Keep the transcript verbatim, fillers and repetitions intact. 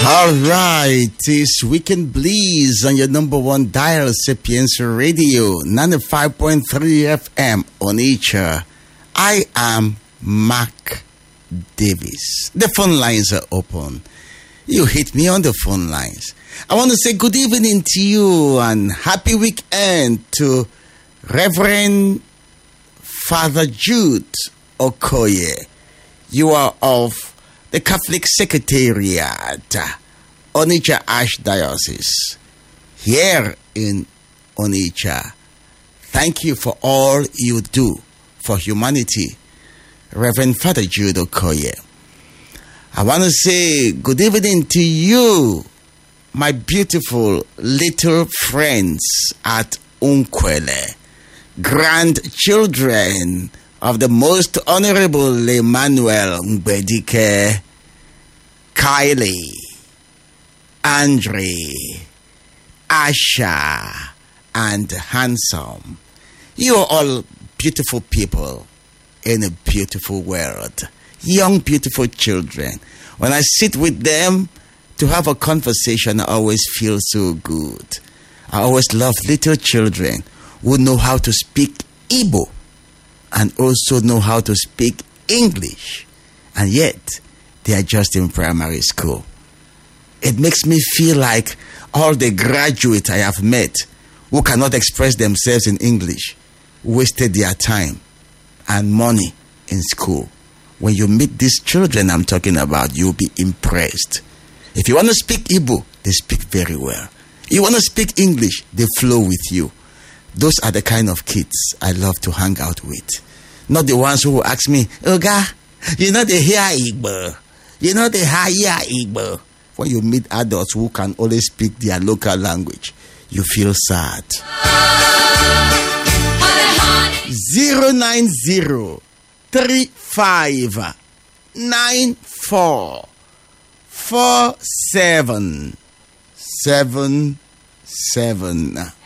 All right, it's Weekend Bleeze on your number one dial, Sapiens Radio, ninety-five point three F M on Onitsha. I am Mark Davis. The phone lines are open. You hit me on the phone lines. I want to say good evening to you and happy weekend to Reverend Father Jude Okoye. You are of the Catholic Secretariat, Onitsha Archdiocese, here in Onitsha. Thank you for all you do for humanity, Reverend Father Jude Okoye. I want to say good evening to you, my beautiful little friends at Unkwele, grandchildren of the most honorable Emmanuel Mbedike, Kylie, Andre, Asha, and Handsome. You are all beautiful people in a beautiful world. Young, beautiful children. When I sit with them to have a conversation, I always feel so good. I always love little children who know how to speak Igbo and also know how to speak English. And yet, they are just in primary school. It makes me feel like all the graduates I have met who cannot express themselves in English wasted their time and money in school. When you meet these children I'm talking about, you'll be impressed. If you want to speak Igbo, they speak very well. You want to speak English, they flow with you. Those are the kind of kids I love to hang out with. Not the ones who will ask me, Oga, you know they hear Igbo. You know they hear Igbo. When you meet adults who can only speak their local language, you feel sad. zero nine zero three five nine four four seven seven seven.